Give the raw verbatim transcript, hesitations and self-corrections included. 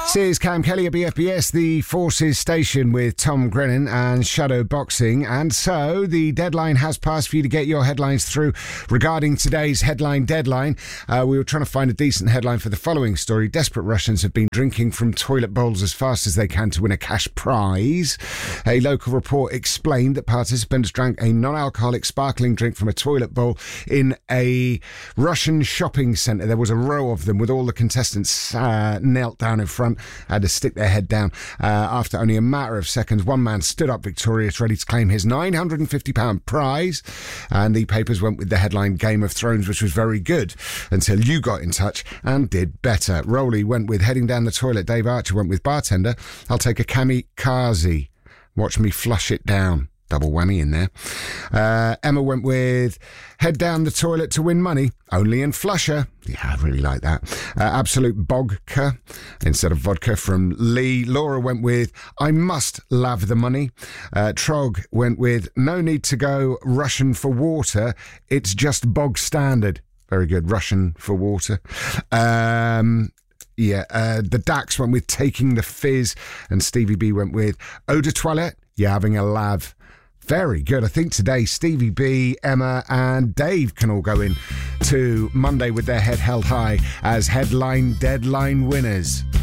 This is Cam Kelly at B F B S, the Forces Station with Tom Grennan and Shadow Boxing. And so the deadline has passed for you to get your headlines through regarding today's headline deadline. Uh, we were trying to find a decent headline for the following story. Desperate Russians have been drinking from toilet bowls as fast as they can to win a cash prize. A local report explained that participants drank a non-alcoholic sparkling drink from a toilet bowl in a Russian shopping centre. There was a row of them with all the contestants uh, knelt down in front, had to stick their head down. Uh, after only a matter of seconds, one man stood up victorious, ready to claim his nine hundred fifty pounds prize. And the papers went with the headline Game of Thrones, which was very good, until you got in touch and did better. Rowley went with heading down the toilet. Dave Archer went with bartender. I'll take a kamikaze. Watch me flush it down. Double whammy in there. Uh, Emma went with head down the toilet to win money, only in Flusher. Yeah, I really like that. Uh, absolute bogka instead of vodka from Lee. Laura went with I must love the money. Uh, Trog went with no need to go Russian for water. It's just bog standard. Very good. Russian for water. Um... Yeah, uh, the Dax went with taking the fizz, and Stevie B went with eau de toilette. You're having a lav. Very good. I think today Stevie B, Emma and Dave can all go in to Monday with their head held high as headline deadline winners.